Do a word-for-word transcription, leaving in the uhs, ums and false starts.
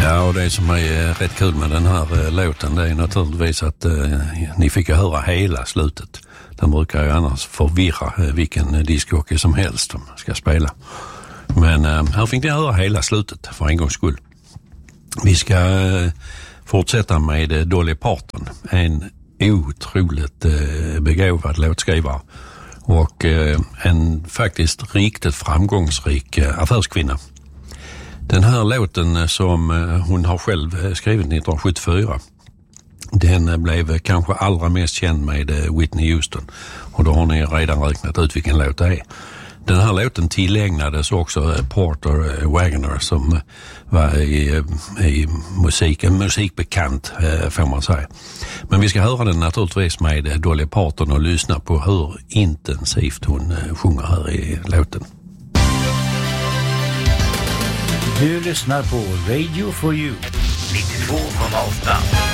Ja, och det som är rätt kul med den här låten, det är naturligtvis att eh, ni fick höra hela slutet. Den brukar ju annars förvirra eh, vilken discjockey som helst som ska spela. Men eh, här fick ni höra hela slutet för en gångs skull. Vi ska eh, fortsätta med eh, Dolly Parton, en otroligt eh, begåvad låtskrivare och eh, en faktiskt riktigt framgångsrik eh, affärskvinna. Den här låten som hon har själv skrivit nittonhundrasjuttiofyra, den blev kanske allra mest känd med Whitney Houston. Och då har ni redan räknat ut vilken låt det är. Den här låten tillägnades också Porter Wagoner som var i, i musiken, musikbekant får man säga. Men vi ska höra den naturligtvis med Dolly Parton och lyssna på hur intensivt hon sjunger här i låten. Du lyssnar på Radio for You nittiotvå komma åtta.